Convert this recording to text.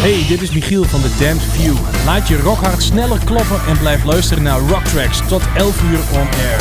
Hey, dit is Michiel van The Damned Few. Laat je rockhart sneller kloppen en blijf luisteren naar Rock Tracks tot 11 uur on air.